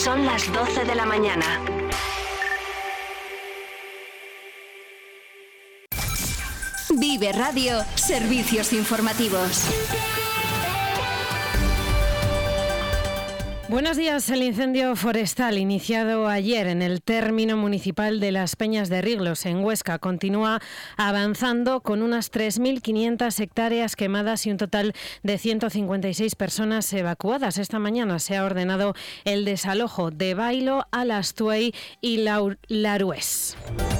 Son las 12 de la mañana. Vive Radio, servicios informativos. Buenos días. El incendio forestal iniciado ayer en el término municipal de Las Peñas de Riglos, en Huesca, continúa avanzando con unas 3.500 hectáreas quemadas y un total de 156 personas evacuadas. Esta mañana se ha ordenado el desalojo de Bailo, Alastuey y Larués.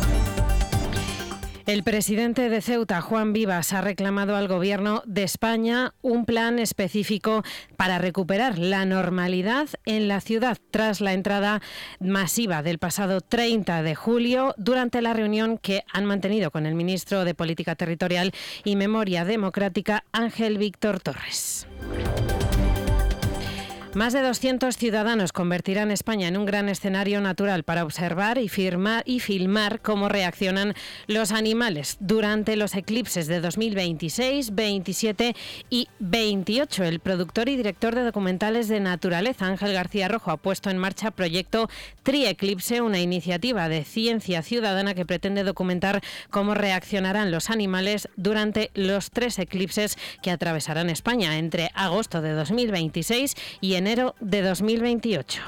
El presidente de Ceuta, Juan Vivas, ha reclamado al Gobierno de España un plan específico para recuperar la normalidad en la ciudad tras la entrada masiva del pasado 30 de julio durante la reunión que han mantenido con el ministro de Política Territorial y Memoria Democrática, Ángel Víctor Torres. Más de 200 ciudadanos convertirán España en un gran escenario natural para observar y filmar cómo reaccionan los animales durante los eclipses de 2026, 27 y 28. El productor y director de documentales de naturaleza, Ángel García Rojo, ha puesto en marcha Proyecto Trieclipse, una iniciativa de ciencia ciudadana que pretende documentar cómo reaccionarán los animales durante los 3 eclipses que atravesarán España entre agosto de 2026 y enero de 2028.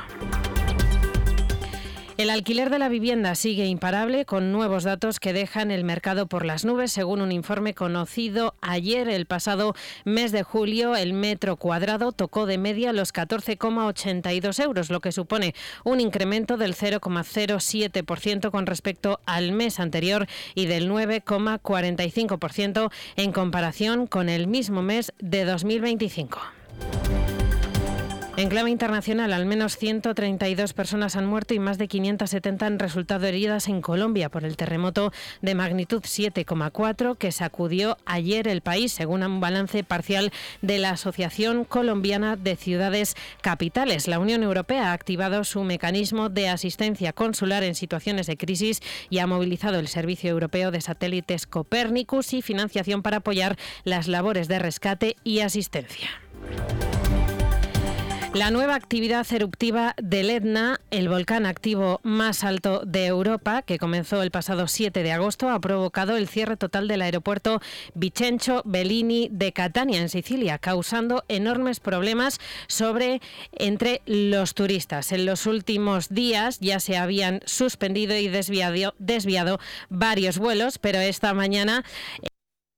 El alquiler de la vivienda sigue imparable, con nuevos datos que dejan el mercado por las nubes. Según un informe conocido ayer, el pasado mes de julio, el metro cuadrado tocó de media los 14,82 euros, lo que supone un incremento del 0,07% con respecto al mes anterior y del 9,45% en comparación con el mismo mes de 2025. En clave internacional, al menos 132 personas han muerto y más de 570 han resultado heridas en Colombia por el terremoto de magnitud 7,4 que sacudió ayer el país, según un balance parcial de la Asociación Colombiana de Ciudades Capitales. La Unión Europea ha activado su mecanismo de asistencia consular en situaciones de crisis y ha movilizado el Servicio Europeo de Satélites Copernicus y financiación para apoyar las labores de rescate y asistencia. La nueva actividad eruptiva del Etna, el volcán activo más alto de Europa, que comenzó el pasado 7 de agosto, ha provocado el cierre total del aeropuerto Vicencio Bellini de Catania, en Sicilia, causando enormes problemas entre los turistas. En los últimos días ya se habían suspendido y desviado varios vuelos, pero esta mañana